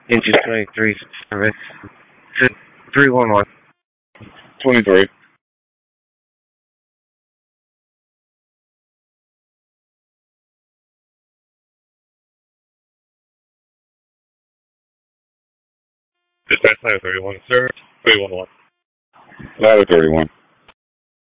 Inches 23 service. 311. 23. Dispatch ladder 31, sir. 311. Ladder 31.